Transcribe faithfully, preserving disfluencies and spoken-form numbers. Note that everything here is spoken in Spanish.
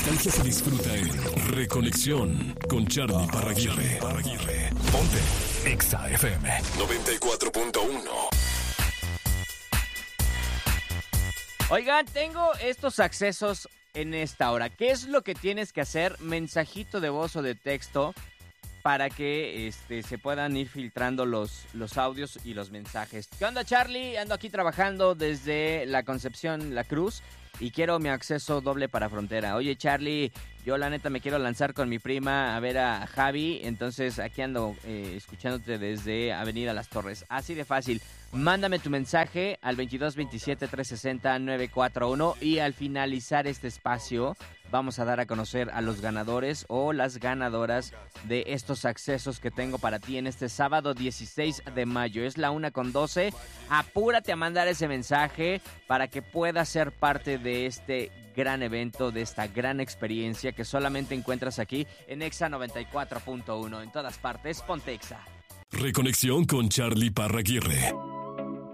Nostalgia se disfruta en Reconexión con Charly Parraguirre. Ponte Exa F M noventa y cuatro punto uno. Oigan, tengo estos accesos en esta hora. ¿Qué es lo que tienes que hacer? Mensajito de voz o de texto para que este, se puedan ir filtrando los, los audios y los mensajes. ¿Qué onda, Charly? Ando aquí trabajando desde la Concepción, La Cruz, y quiero mi acceso doble para frontera. Oye, Charly, yo la neta me quiero lanzar con mi prima a ver a Javi, entonces aquí ando eh, escuchándote desde Avenida Las Torres. Así de fácil. Mándame tu mensaje al veintidós veintisiete trescientos sesenta novecientos cuarenta y uno y al finalizar este espacio vamos a dar a conocer a los ganadores o las ganadoras de estos accesos que tengo para ti en este sábado dieciséis de mayo. Es la una con doce. Apúrate a mandar ese mensaje para que puedas ser parte de este gran evento, de esta gran experiencia que solamente encuentras aquí en Exa noventa y cuatro punto uno. En todas partes, ponte Exa. Reconexión con Charly Parraguirre.